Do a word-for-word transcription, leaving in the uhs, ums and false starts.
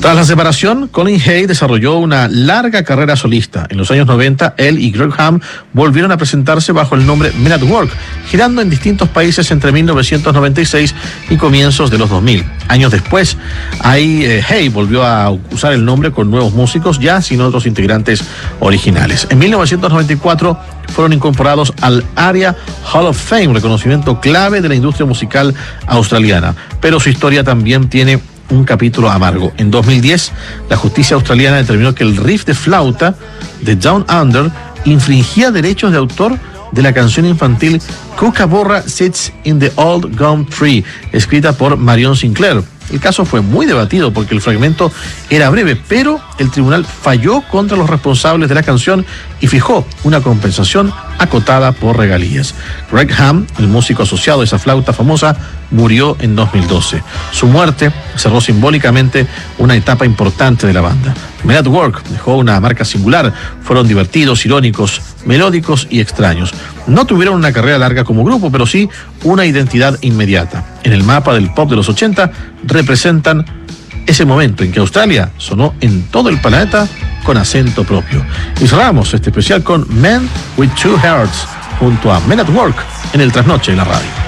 Tras la separación, Colin Hay desarrolló una larga carrera solista. En los años noventa, él y Greg Ham volvieron a presentarse bajo el nombre Men at Work, girando en distintos países entre mil novecientos noventa y seis y comienzos de los dos mil. Años después, ahí, eh, Hay volvió a usar el nombre con nuevos músicos, ya sin otros integrantes originales. En mil novecientos noventa y cuatro fueron incorporados al ARIA Hall of Fame, reconocimiento clave de la industria musical australiana. Pero su historia también tiene un capítulo amargo. En dos mil diez, la justicia australiana determinó que el riff de flauta de Down Under infringía derechos de autor de la canción infantil Kookaburra Sits in the Old Gum Tree, escrita por Marion Sinclair. El caso fue muy debatido porque el fragmento era breve, pero el tribunal falló contra los responsables de la canción y fijó una compensación acotada por regalías. Greg Ham, el músico asociado a esa flauta famosa, murió en dos mil doce. Su muerte cerró simbólicamente una etapa importante de la banda. Men at Work dejó una marca singular. Fueron divertidos, irónicos, melódicos y extraños. No tuvieron una carrera larga como grupo, pero sí una identidad inmediata. En el mapa del pop de los ochenta representan ese momento en que Australia sonó en todo el planeta con acento propio. Y cerramos este especial con Men with Two Hearts junto a Men at Work en el Trasnoche de la radio.